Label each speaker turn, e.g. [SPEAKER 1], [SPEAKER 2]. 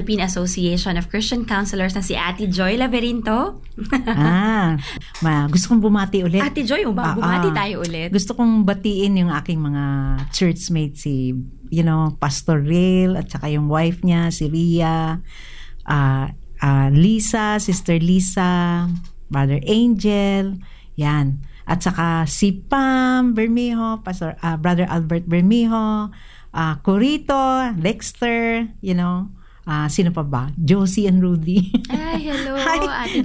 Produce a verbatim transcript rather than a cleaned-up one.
[SPEAKER 1] Philippine Association of Christian Counselors na si Ate Joy Laverinto.
[SPEAKER 2] ah, ma, gusto kong bumati ulit.
[SPEAKER 1] Ate Joy,
[SPEAKER 2] Ah,
[SPEAKER 1] uba, bumati
[SPEAKER 2] ah.
[SPEAKER 1] tayo ulit.
[SPEAKER 2] Gusto kong batiin yung aking mga churchmates, si, you know, Pastor Rail, at saka yung wife niya, si Ria, uh, uh, Lisa, Sister Lisa, Brother Angel, yan. At saka si Pam Bermejo, Pastor, uh, Brother Albert Bermejo, uh, Corito, Dexter, you know, uh, sino pa ba? Josie and Rudy.
[SPEAKER 1] Ay, hello,
[SPEAKER 2] Hi.
[SPEAKER 1] Ate